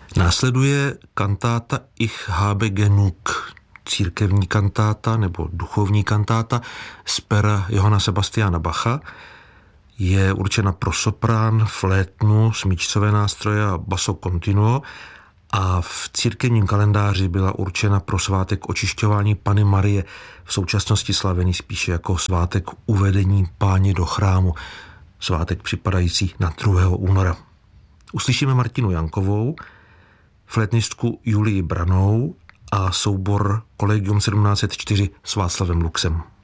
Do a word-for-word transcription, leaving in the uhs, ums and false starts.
Následuje kantáta Ich habe genug, církevní kantáta nebo duchovní kantáta z pera Johana Sebastiana Bacha. Je určena pro soprán, flétnu, smyčcové nástroje a basso continuo a v církevním kalendáři byla určena pro svátek očišťování Panny Marie, v současnosti slavený spíše jako svátek uvedení Páně do chrámu, svátek připadající na druhého února. Uslyšíme Martinu Jankovou, flétnistku Julii Branou a soubor Collegium sedmnáct set čtyři s Václavem Luxem.